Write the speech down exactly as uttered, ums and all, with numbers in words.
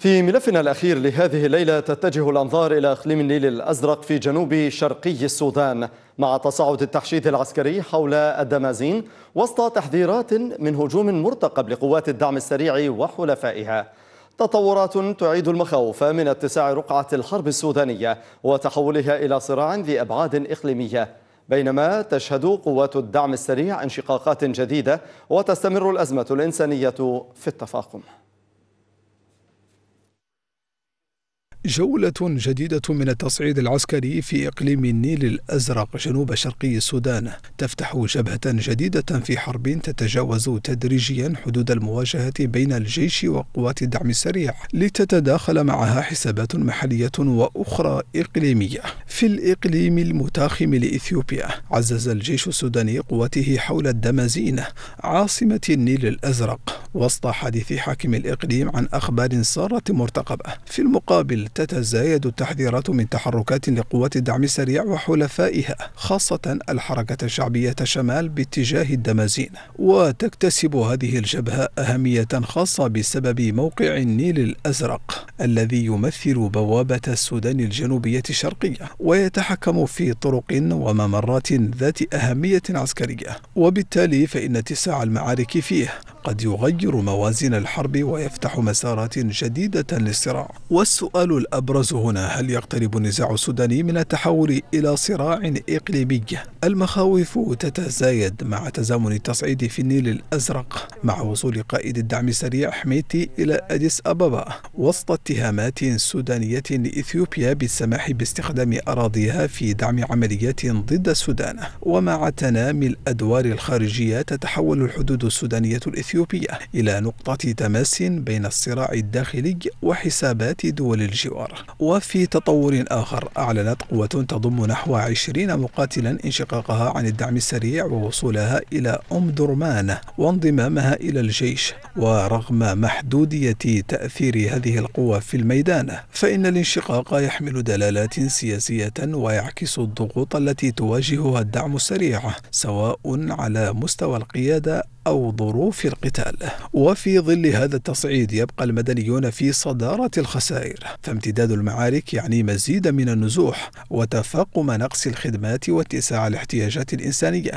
في ملفنا الأخير لهذه الليلة تتجه الأنظار إلى إقليم النيل الأزرق في جنوب شرقي السودان مع تصاعد التحشيد العسكري حول الدمازين وسط تحذيرات من هجوم مرتقب لقوات الدعم السريع وحلفائها. تطورات تعيد المخاوف من اتساع رقعة الحرب السودانية وتحولها إلى صراع ذي أبعاد إقليمية، بينما تشهد قوات الدعم السريع انشقاقات جديدة وتستمر الأزمة الإنسانية في التفاقم. جولة جديدة من التصعيد العسكري في إقليم النيل الأزرق جنوب شرقي السودان تفتح جبهة جديدة في حرب تتجاوز تدريجيا حدود المواجهة بين الجيش وقوات الدعم السريع لتتداخل معها حسابات محلية وأخرى إقليمية. في الإقليم المتاخم لإثيوبيا عزز الجيش السوداني قواته حول الدمازين عاصمة النيل الأزرق وسط حديث حاكم الإقليم عن أخبار سارة مرتقبة. في المقابل تتزايد التحذيرات من تحركات لقوات الدعم السريع وحلفائها خاصة الحركة الشعبية شمال باتجاه الدمازين، وتكتسب هذه الجبهة أهمية خاصة بسبب موقع النيل الأزرق الذي يمثل بوابة السودان الجنوبية الشرقية ويتحكم في طرق وممرات ذات أهمية عسكرية، وبالتالي فإن اتساع المعارك فيه قد يغير موازين الحرب ويفتح مسارات جديدة للصراع. والسؤال الأبرز هنا: هل يقترب النزاع السوداني من التحول إلى صراع إقليمي؟ المخاوف تتزايد مع تزامن التصعيد في النيل الأزرق مع وصول قائد الدعم السريع حميتي إلى أديس أبابا وسط اتهامات سودانية لإثيوبيا بالسماح باستخدام أراضيها في دعم عمليات ضد السودان. ومع تنامي الأدوار الخارجية تتحول الحدود السودانية الإثيوبية إلى نقطة تماس بين الصراع الداخلي وحسابات دول الجوار. وفي تطور آخر أعلنت قوة تضم نحو عشرين مقاتلا انشقاقها عن الدعم السريع ووصولها إلى أم درمان وانضمامها إلى الجيش. ورغم محدودية تأثير هذه القوة في الميدان فإن الانشقاق يحمل دلالات سياسية ويعكس الضغوط التي تواجهها الدعم السريع سواء على مستوى القيادة أو ظروف القتال. وفي ظل هذا التصعيد يبقى المدنيون في صدارة الخسائر، فامتداد المعارك يعني مزيد من النزوح وتفاقم نقص الخدمات واتساع الاحتياجات الإنسانية.